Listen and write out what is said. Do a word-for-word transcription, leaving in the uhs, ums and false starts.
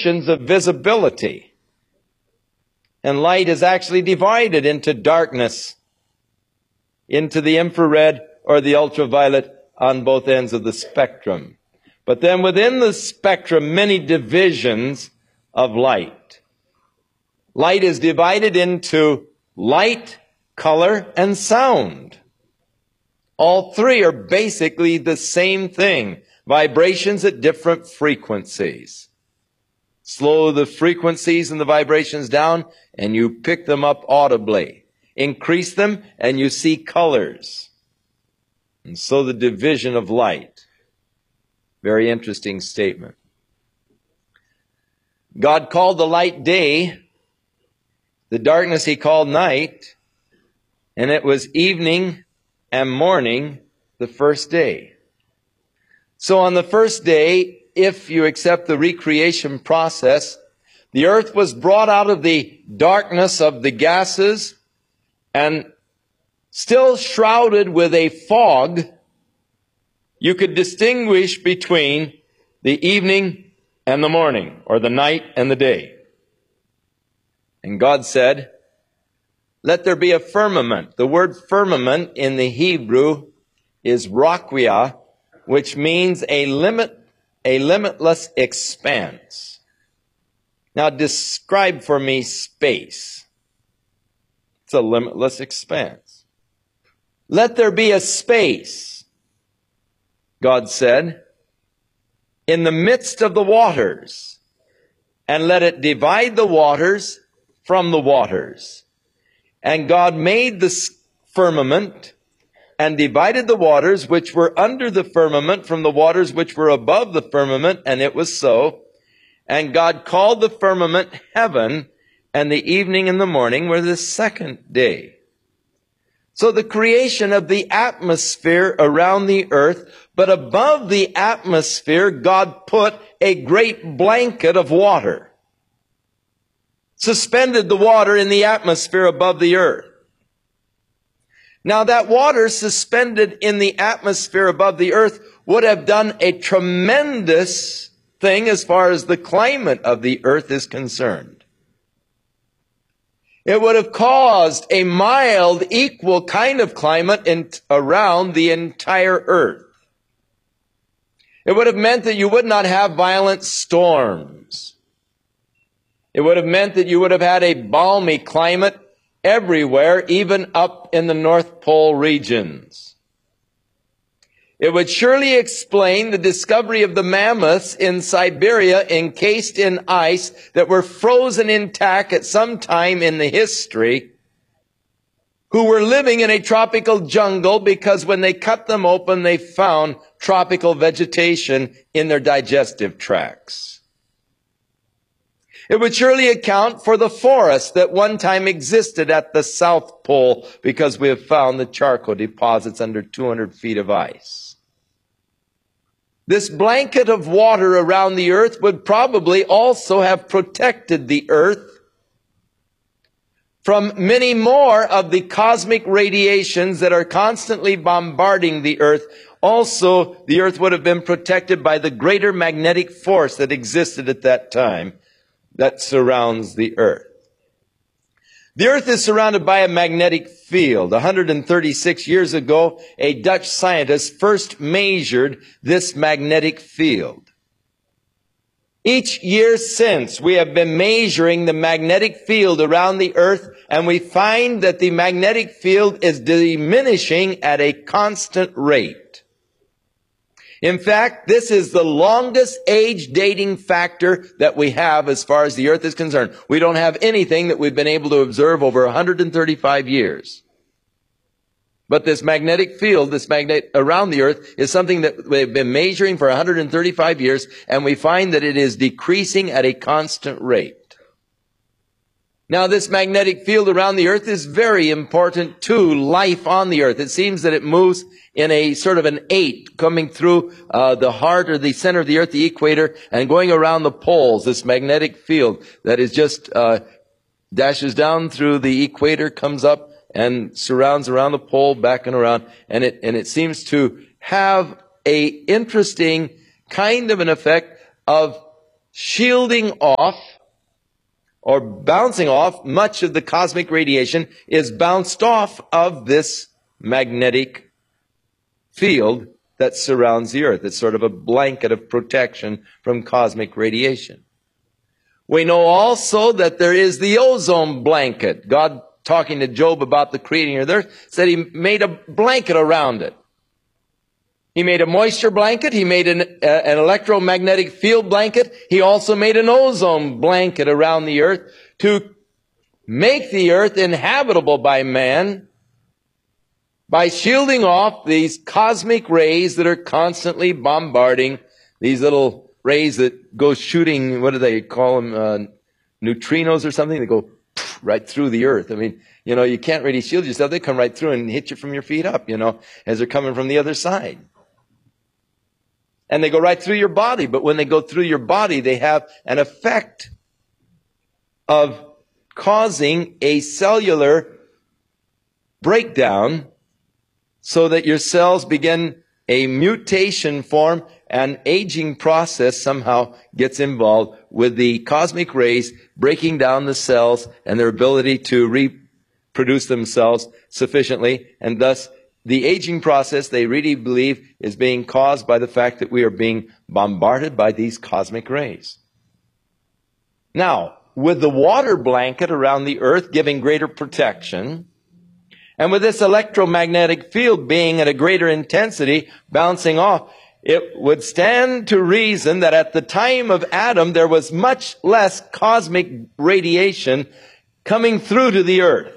conditions of visibility. And light is actually divided into darkness, into the infrared or the ultraviolet on both ends of the spectrum. But then within the spectrum, many divisions of light. Light is divided into light, color, and sound. All three are basically the same thing, vibrations at different frequencies. Slow the frequencies and the vibrations down, and you pick them up audibly. Increase them, and you see colors. And so the division of light. Very interesting statement. God called the light day, the darkness he called night, and it was evening and morning the first day. So on the first day, if you accept the recreation process, the earth was brought out of the darkness of the gases and still shrouded with a fog. You could distinguish between the evening and the morning, or the night and the day. And God said, let there be a firmament. The word firmament in the Hebrew is raquia, which means a limit, a limitless expanse. Now describe for me space. It's a limitless expanse. Let there be a space, God said, in the midst of the waters, and let it divide the waters from the waters. And God made the firmament and divided the waters which were under the firmament from the waters which were above the firmament, and it was so. And God called the firmament heaven, and the evening and the morning were the second day. So the creation of the atmosphere around the earth, but above the atmosphere, God put a great blanket of water. Suspended the water in the atmosphere above the earth. Now that water suspended in the atmosphere above the earth would have done a tremendous thing as far as the climate of the earth is concerned. It would have caused a mild, equal kind of climate in, around the entire earth. It would have meant that you would not have violent storms. It would have meant that you would have had a balmy climate everywhere, even up in the North Pole regions. It would surely explain the discovery of the mammoths in Siberia encased in ice that were frozen intact at some time in the history, who were living in a tropical jungle because when they cut them open, they found tropical vegetation in their digestive tracts. It would surely account for the forest that one time existed at the South Pole because we have found the charcoal deposits under two hundred feet of ice. This blanket of water around the earth would probably also have protected the earth from many more of the cosmic radiations that are constantly bombarding the earth. Also, the earth would have been protected by the greater magnetic force that existed at that time that surrounds the earth. The earth is surrounded by a magnetic field. one hundred thirty-six years ago, a Dutch scientist first measured this magnetic field. Each year since, we have been measuring the magnetic field around the earth, and we find that the magnetic field is diminishing at a constant rate. In fact, this is the longest age dating factor that we have as far as the earth is concerned. We don't have anything that we've been able to observe over one hundred thirty-five years. But this magnetic field, this magnet around the earth, is something that we've been measuring for one hundred thirty-five years, and we find that it is decreasing at a constant rate. Now, this magnetic field around the earth is very important to life on the earth. It seems that it moves in a sort of an eight, coming through uh, the heart or the center of the earth, the equator, and going around the poles. This magnetic field that is just uh, dashes down through the equator, comes up and surrounds around the pole, back and around, and it and it seems to have a interesting kind of an effect of shielding off or bouncing off, much of the cosmic radiation is bounced off of this magnetic field that surrounds the earth. It's sort of a blanket of protection from cosmic radiation. We know also that there is the ozone blanket. God, talking to Job about the creating of the earth, said he made a blanket around it. He made a moisture blanket. He made an, uh, an electromagnetic field blanket. He also made an ozone blanket around the earth to make the earth inhabitable by man by shielding off these cosmic rays that are constantly bombarding, these little rays that go shooting, what do they call them, uh, neutrinos or something? They go right through the earth. I mean, you know, you can't really shield yourself. They come right through and hit you from your feet up, you know, as they're coming from the other side. And they go right through your body. But when they go through your body, they have an effect of causing a cellular breakdown so that your cells begin a mutation form, and aging process somehow gets involved with the cosmic rays breaking down the cells and their ability to reproduce themselves sufficiently, and thus the aging process, they really believe, is being caused by the fact that we are being bombarded by these cosmic rays. Now, with the water blanket around the earth giving greater protection, and with this electromagnetic field being at a greater intensity, bouncing off, it would stand to reason that at the time of Adam, there was much less cosmic radiation coming through to the earth.